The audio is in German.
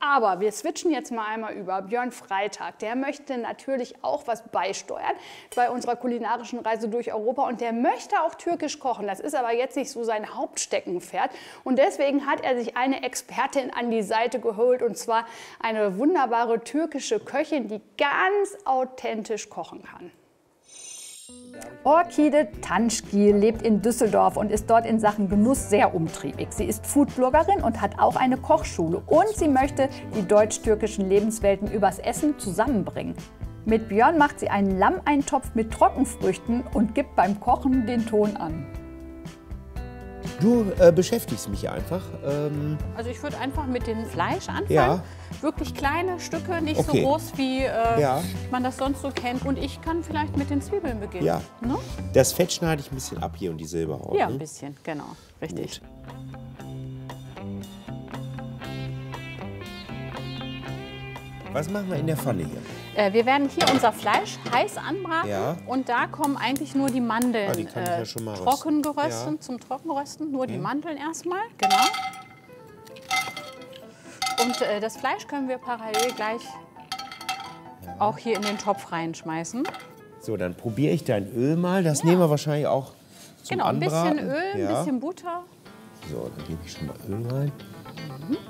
Aber wir switchen jetzt mal einmal über. Björn Freitag, der möchte natürlich auch was beisteuern bei unserer kulinarischen Reise durch Europa und der möchte auch türkisch kochen. Das ist aber jetzt nicht so sein Hauptsteckenpferd und deswegen hat er sich eine Expertin an die Seite geholt und zwar eine wunderbare türkische Köchin, die ganz authentisch kochen kann. Orkide Tanschgil lebt in Düsseldorf und ist dort in Sachen Genuss sehr umtriebig. Sie ist Foodbloggerin und hat auch eine Kochschule. Und sie möchte die deutsch-türkischen Lebenswelten übers Essen zusammenbringen. Mit Björn macht sie einen Lammeintopf mit Trockenfrüchten und gibt beim Kochen den Ton an. Du beschäftigst mich einfach. Also ich würde einfach mit dem Fleisch anfangen. Ja. Wirklich kleine Stücke, nicht Okay. so groß, wie Ja. man das sonst so kennt. Und ich kann vielleicht mit den Zwiebeln beginnen. Ja. Ne? Das Fett schneide ich ein bisschen ab hier und die Silberhaut. Ja, ne? ein bisschen, genau. Richtig. Gut. Was machen wir in der Pfanne hier? Wir werden hier unser Fleisch heiß anbraten. Ja. Und da kommen eigentlich nur die Mandeln Die kann ich ja schon mal trocken rösten. gerösten, Ja. zum Trockenrösten. Nur die Mandeln erstmal, genau. Und das Fleisch können wir parallel gleich auch hier in den Topf reinschmeißen. So, dann probiere ich dein Öl mal. Das nehmen wir wahrscheinlich auch zum Genau, ein Anbraten. bisschen Öl, ein Ja. bisschen Butter. So, dann gebe ich schon mal Öl rein.